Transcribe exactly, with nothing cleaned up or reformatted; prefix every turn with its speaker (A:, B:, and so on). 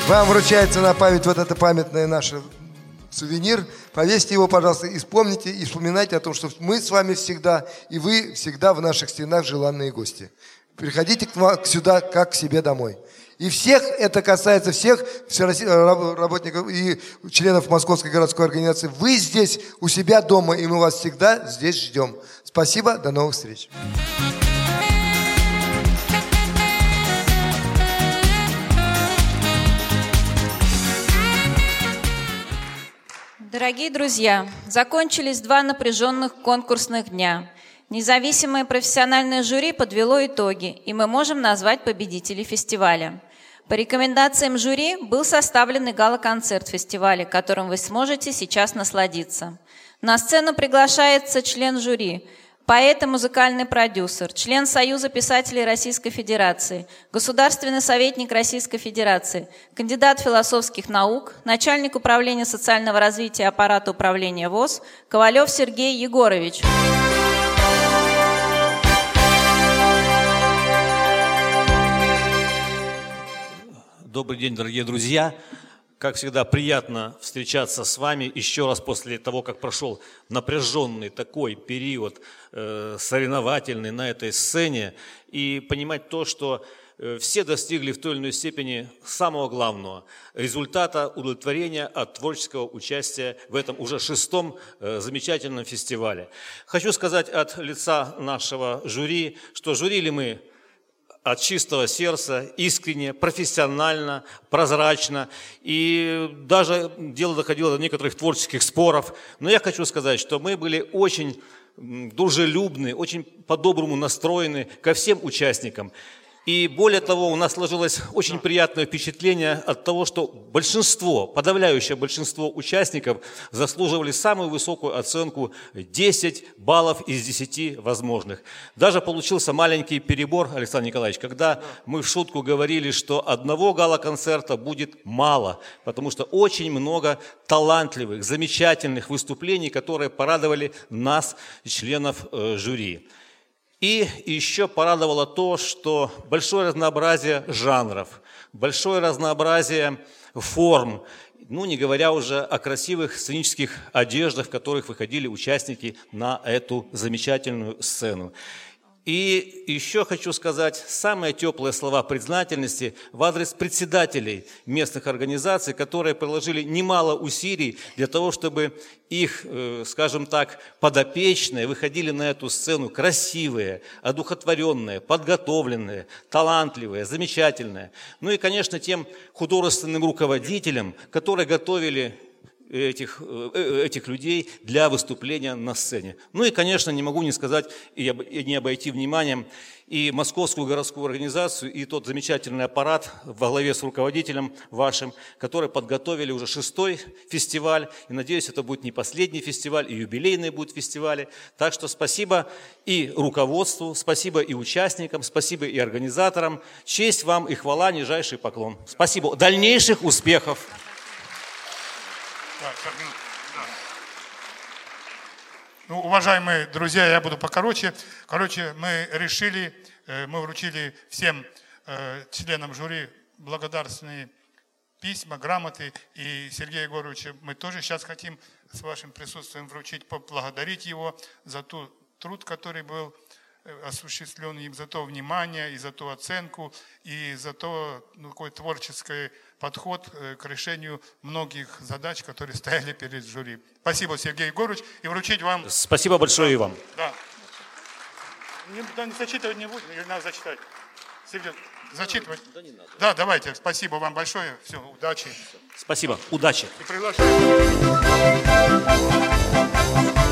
A: Вам вручается на память вот это памятное наше сувенир. Повесьте его, пожалуйста, и вспомните, и вспоминайте о том, что мы с вами всегда, и вы всегда в наших стенах желанные гости. Приходите к нам сюда, как к себе домой. И всех, это касается всех работников и членов Московской городской организации. Вы здесь у себя дома, и мы вас всегда здесь ждем. Спасибо, до новых встреч.
B: Дорогие друзья, закончились два напряженных конкурсных дня. Независимое профессиональное жюри подвело итоги, и мы можем назвать победителей фестиваля. По рекомендациям жюри был составлен и гала-концерт фестиваля, которым вы сможете сейчас насладиться. На сцену приглашается член жюри, поэт и музыкальный продюсер, член Союза писателей Российской Федерации, государственный советник Российской Федерации, кандидат философских наук, начальник управления социального развития аппарата управления ВОС Ковалев Сергей Егорович.
C: Добрый день, дорогие друзья. Как всегда, приятно встречаться с вами еще раз после того, как прошел напряженный такой период э, соревновательный на этой сцене, и понимать то, что э, все достигли в той или иной степени самого главного – результата удовлетворения от творческого участия в этом уже шестом э, замечательном фестивале. Хочу сказать от лица нашего жюри, что жюрили мы от чистого сердца, искренне, профессионально, прозрачно. И даже дело доходило до некоторых творческих споров. Но я хочу сказать, что мы были очень дружелюбны, очень по-доброму настроены ко всем участникам. И более того, у нас сложилось очень приятное впечатление от того, что большинство, подавляющее большинство участников заслуживали самую высокую оценку десять баллов из десяти возможных. Даже получился маленький перебор, Александр Николаевич, когда мы в шутку говорили, что одного гала-концерта будет мало, потому что очень много талантливых, замечательных выступлений, которые порадовали нас, членов э, жюри. И еще порадовало то, что большое разнообразие жанров, большое разнообразие форм, ну не говоря уже о красивых сценических одеждах, в которых выходили участники на эту замечательную сцену. И еще хочу сказать самые теплые слова признательности в адрес председателей местных организаций, которые приложили немало усилий для того, чтобы их, скажем так, подопечные выходили на эту сцену красивые, одухотворенные, подготовленные, талантливые, замечательные. Ну и, конечно, тем художественным руководителям, которые готовили Этих, этих людей для выступления на сцене. Ну и, конечно, не могу не сказать и не обойти вниманием и Московскую городскую организацию, и тот замечательный аппарат во главе с руководителем вашим, которые подготовили уже шестой фестиваль. И, надеюсь, это будет не последний фестиваль, и юбилейные будут фестивали. Так что спасибо и руководству, спасибо и участникам, спасибо и организаторам. Честь вам и хвала, нижайший поклон. Спасибо. Дальнейших успехов.
D: Да, да. Ну, уважаемые друзья, я буду покороче. Короче, мы решили, мы вручили всем членам жюри благодарственные письма, грамоты. И Сергея Егоровича мы тоже сейчас хотим с вашим присутствием вручить, поблагодарить его за тот труд, который был осуществлен им, за то внимание, и за ту оценку, и за то, ну, такой творческий подход к решению многих задач, которые стояли перед жюри. Спасибо, Сергей Егорович, и вручить вам...
C: Спасибо большое, да, и вам.
D: Да. Не, да, не зачитывать не будем, или надо зачитать? Сергей, зачитывать? Да, не надо. Да, давайте, спасибо вам большое, все, удачи.
C: Спасибо, удачи.
D: И приглашаю.